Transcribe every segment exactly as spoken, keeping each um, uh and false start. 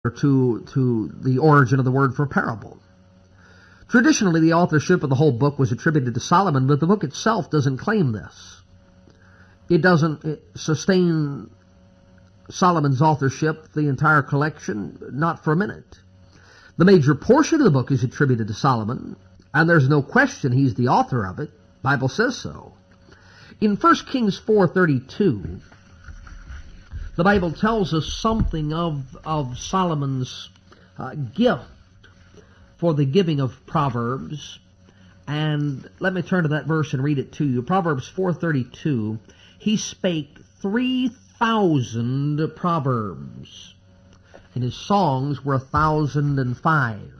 to, to the origin of the word for parable. Traditionally, the authorship of the whole book was attributed to Solomon, but the book itself doesn't claim this. It doesn't sustain Solomon's authorship, the entire collection, not for a minute. The major portion of the book is attributed to Solomon, and there's no question he's the author of it. The Bible says so. In First Kings four thirty-two, the Bible tells us something of, of Solomon's uh, gift for the giving of Proverbs. And let me turn to that verse and read it to you. Proverbs four thirty-two, he spake three thousand proverbs, and his songs were a thousand and five.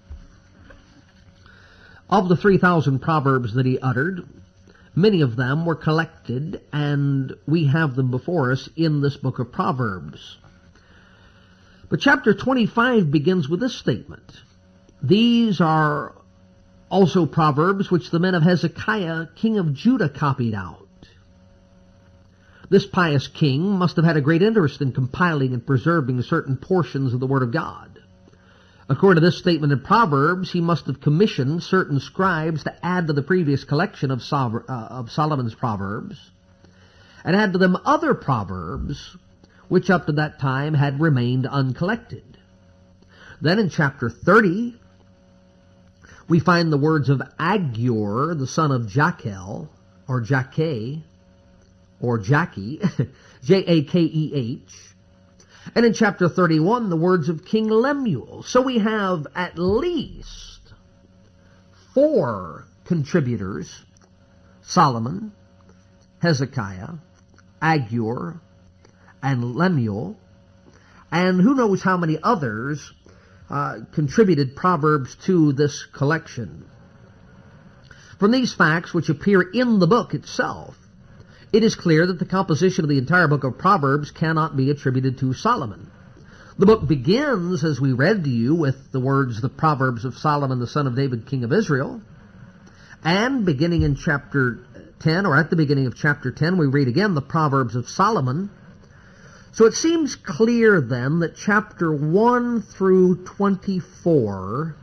Of the three thousand proverbs that he uttered, many of them were collected, and we have them before us in this book of Proverbs. But chapter twenty-five begins with this statement. These are also proverbs which the men of Hezekiah, king of Judah, copied out. This pious king must have had a great interest in compiling and preserving certain portions of the Word of God. According to this statement in Proverbs, he must have commissioned certain scribes to add to the previous collection of, Sol- uh, of Solomon's Proverbs, and add to them other Proverbs which up to that time had remained uncollected. Then in chapter thirty, we find the words of Agur, the son of Jakel, or Jakeh, or Jackie, J A K E H. And in chapter thirty-one, the words of King Lemuel. So we have at least four contributors: Solomon, Hezekiah, Agur, and Lemuel. And who knows how many others uh, contributed Proverbs to this collection. From these facts, which appear in the book itself, it is clear that the composition of the entire book of Proverbs cannot be attributed to Solomon. The book begins, as we read to you, with the words, the Proverbs of Solomon, the son of David, king of Israel. And beginning in chapter ten, or at the beginning of chapter ten, we read again the Proverbs of Solomon. So it seems clear then that chapter one through twenty-four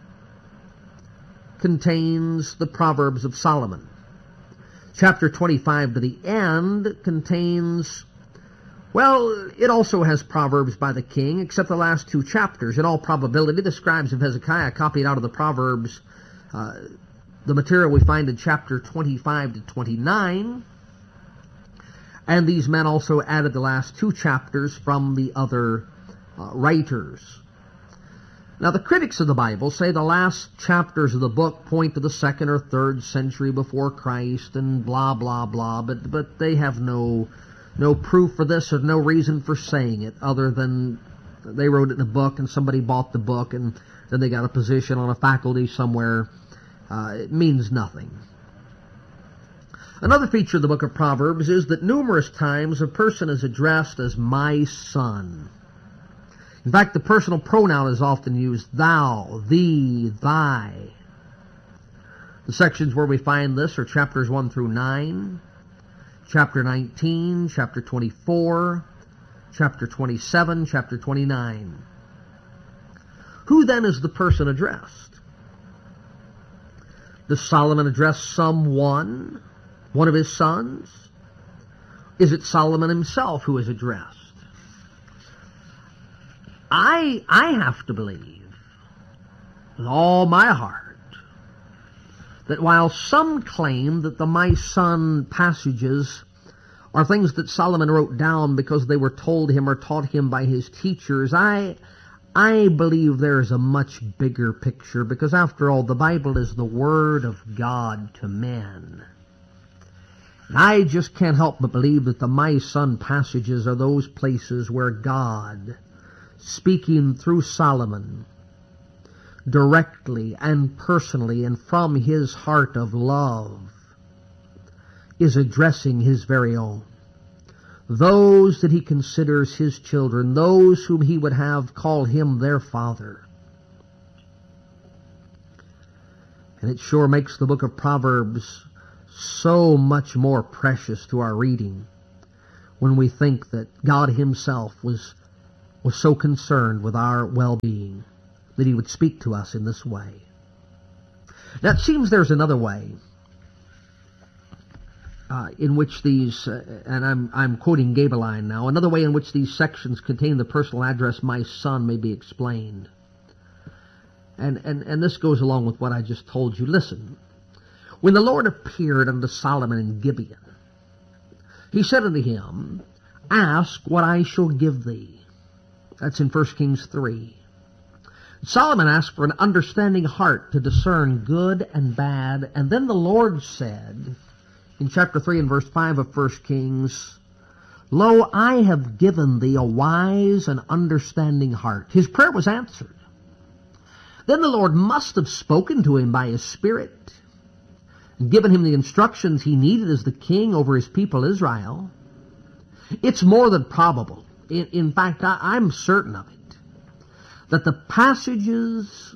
contains the Proverbs of Solomon. Chapter twenty-five to the end contains, well, it also has Proverbs by the king, except the last two chapters. In all probability, the scribes of Hezekiah copied out of the Proverbs uh, the material we find in chapter twenty-five to twenty-nine, and these men also added the last two chapters from the other uh, writers. Now, the critics of the Bible say the last chapters of the book point to the second or third century before Christ and blah, blah, blah, but but they have no no proof for this or no reason for saying it other than they wrote it in a book and somebody bought the book and then they got a position on a faculty somewhere. Uh, it means nothing. Another feature of the book of Proverbs is that numerous times a person is addressed as my son. In fact, the personal pronoun is often used, thou, thee, thy. The sections where we find this are chapters one through nine, chapter nineteen, chapter twenty-four, chapter twenty-seven, chapter twenty-nine. Who then is the person addressed? Does Solomon address someone, one of his sons? Is it Solomon himself who is addressed? I, I have to believe with all my heart that while some claim that the my son passages are things that Solomon wrote down because they were told him or taught him by his teachers, I, I believe there is a much bigger picture, because after all, the Bible is the Word of God to men. And I just can't help but believe that the my son passages are those places where God, speaking through Solomon, directly and personally and from his heart of love, is addressing his very own. Those that he considers his children, those whom he would have call him their father. And it sure makes the book of Proverbs so much more precious to our reading when we think that God himself was was so concerned with our well-being that he would speak to us in this way. Now, it seems there's another way uh, in which these, uh, and I'm, I'm quoting Gabeline now, another way in which these sections contain the personal address, my son, may be explained. And, and, and this goes along with what I just told you. Listen, when the Lord appeared unto Solomon in Gibeon, he said unto him, ask what I shall give thee. That's in First Kings three. Solomon asked for an understanding heart to discern good and bad, and then the Lord said, in chapter three and verse five of First Kings, lo, I have given thee a wise and understanding heart. His prayer was answered. Then the Lord must have spoken to him by his Spirit and given him the instructions he needed as the king over his people Israel. It's more than probable. In, in fact, I, I'm certain of it, that the passages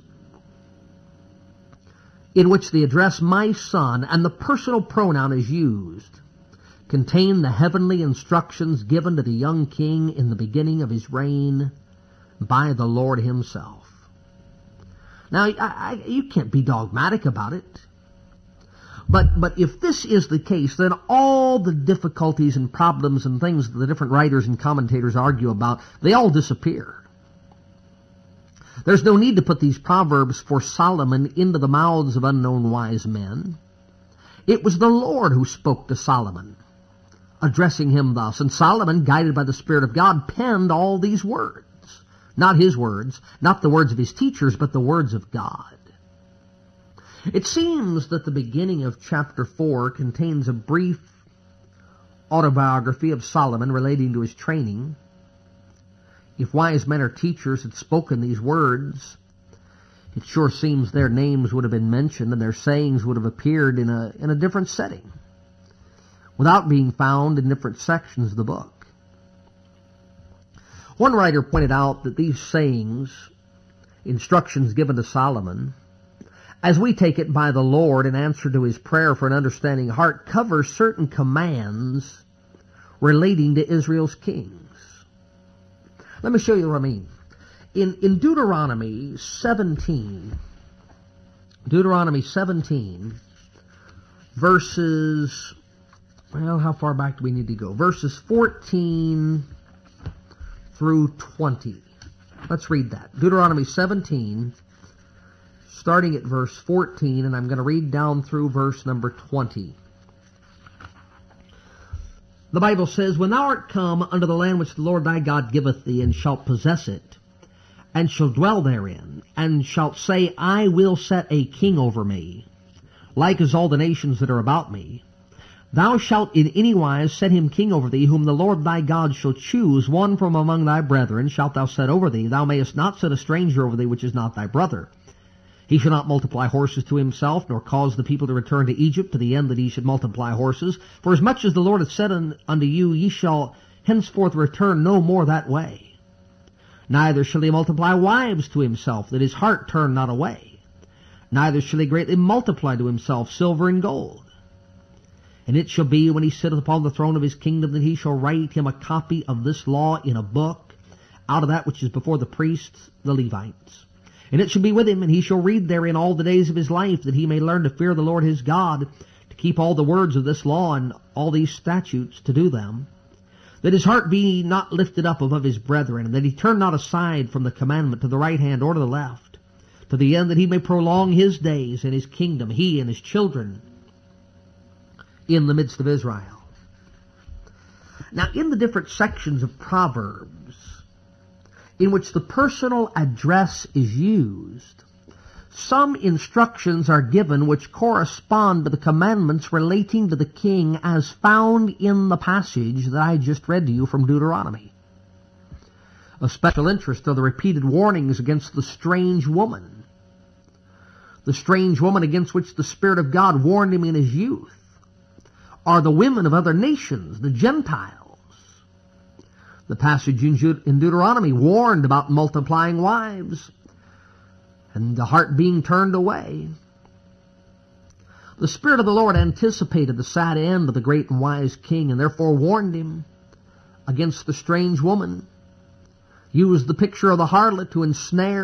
in which the address my son and the personal pronoun is used contain the heavenly instructions given to the young king in the beginning of his reign by the Lord himself. Now, I, I, you can't be dogmatic about it. But, but if this is the case, then all the difficulties and problems and things that the different writers and commentators argue about, they all disappear. There's no need to put these proverbs for Solomon into the mouths of unknown wise men. It was the Lord who spoke to Solomon, addressing him thus. And Solomon, guided by the Spirit of God, penned all these words. Not his words, not the words of his teachers, but the words of God. It seems that the beginning of chapter four contains a brief autobiography of Solomon relating to his training. If wise men or teachers had spoken these words, it sure seems their names would have been mentioned and their sayings would have appeared in a, in a different setting, without being found in different sections of the book. One writer pointed out that these sayings, instructions given to Solomon, as we take it by the Lord in answer to his prayer for an understanding heart, cover certain commands relating to Israel's kings. Let me show you what I mean. In, in Deuteronomy seventeen, Deuteronomy seventeen, verses, well, how far back do we need to go? Verses fourteen through twenty. Let's read that. Deuteronomy seventeen, starting at verse fourteen, and I'm going to read down through verse number twenty. The Bible says, when thou art come unto the land which the Lord thy God giveth thee, and shalt possess it, and shalt dwell therein, and shalt say, I will set a king over me, like as all the nations that are about me, thou shalt in any wise set him king over thee, whom the Lord thy God shall choose, one from among thy brethren shalt thou set over thee. Thou mayest not set a stranger over thee which is not thy brother. He shall not multiply horses to himself, nor cause the people to return to Egypt, to the end that he should multiply horses. For as much as the Lord hath said unto you, ye shall henceforth return no more that way. Neither shall he multiply wives to himself, that his heart turn not away. Neither shall he greatly multiply to himself silver and gold. And it shall be, when he sitteth upon the throne of his kingdom, that he shall write him a copy of this law in a book, out of that which is before the priests, the Levites. And it shall be with him, and he shall read therein all the days of his life, that he may learn to fear the Lord his God, to keep all the words of this law and all these statutes, to do them, that his heart be not lifted up above his brethren, and that he turn not aside from the commandment to the right hand or to the left, to the end that he may prolong his days in his kingdom, he and his children, in the midst of Israel. Now, in the different sections of Proverbs, in which the personal address is used, some instructions are given which correspond to the commandments relating to the king as found in the passage that I just read to you from Deuteronomy. Of special interest are the repeated warnings against the strange woman, the strange woman against which the Spirit of God warned him in his youth, are the women of other nations, the Gentiles. The passage in Deuteronomy warned about multiplying wives and the heart being turned away. The Spirit of the Lord anticipated the sad end of the great and wise king, and therefore warned him against the strange woman. used the picture of the harlot to ensnare